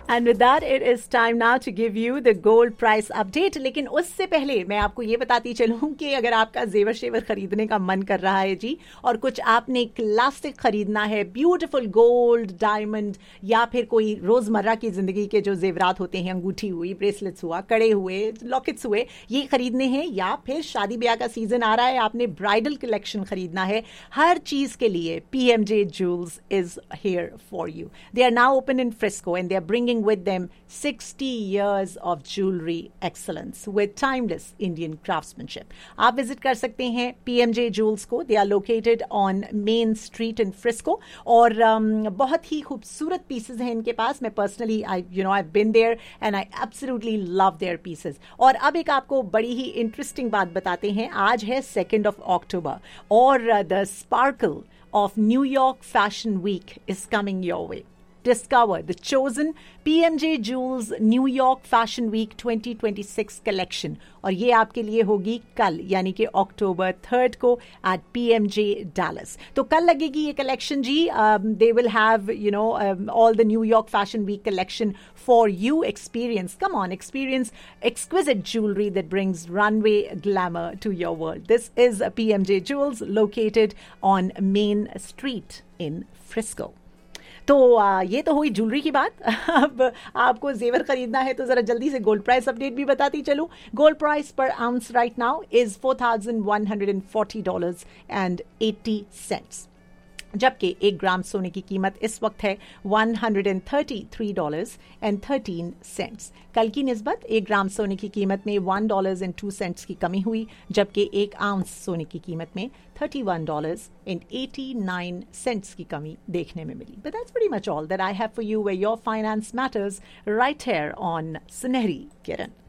And with that, it is time now to give you the gold price update. लेकिन उससे पहले मैं आपको ये बताती चलूं कि अगर आपका जेवर शेवर खरीदने का मन कर रहा है जी, और कुछ आपने क्लासिक खरीदना है, ब्यूटीफुल गोल्ड, डायमंड, या फिर कोई रोजमर्रा की जिंदगी के जो जेवरात होते हैं, अंगूठी हुई, ब्रेसलेट्स हुआ, कड़े हुए, लॉकेट्स हुए, ये खरीदने हैं, या फिर शादी ब्याह का सीजन आ रहा है, आपने ब्राइडल कलेक्शन खरीदना है, हर चीज के लिए PMJ Jewels is here for you. They are now open in Frisco and they are bringing with them 60 years of jewelry excellence with timeless Indian craftsmanship. आप विजिट कर सकते हैं PMJ Jewels को. They are located on Main Street in Frisco और बहुत ही खूबसूरत pieces हैं इनके पास. मैं personally I've been there and I absolutely love their pieces. और अब एक आपको बड़ी ही इंटरेस्टिंग बात बताते हैं. आज है 2nd of October और the sparkle of New York Fashion Week is coming your way. Discover the chosen PMJ Jewels New York Fashion Week 2026 collection और ये आपके लिए होगी कल यानी कि October 3rd को at PMJ Dallas. तो कल लगेगी ये collection ji. They will have all the New York Fashion Week collection for you. Experience exquisite jewelry that brings runway glamour to your world. This is PMJ Jewels located on Main Street in Frisco. तो ये तो हुई jewellery की बात. अब आपको जेवर खरीदना है तो जरा जल्दी से गोल्ड प्राइस अपडेट भी बताती चलूं. गोल्ड प्राइस पर आउंस राइट नाउ इज $4,140.80, जबकि 1 ग्राम सोने की कीमत इस वक्त है $133.13. कल की निस्बत 1 ग्राम सोने की कीमत में $1.02 की कमी हुई, जबकि 1 आउंस सोने की कीमत में $31.89 की कमी देखने में मिली. But that's pretty much all that I have for you where your finance matters right here on Sunehri Kiran.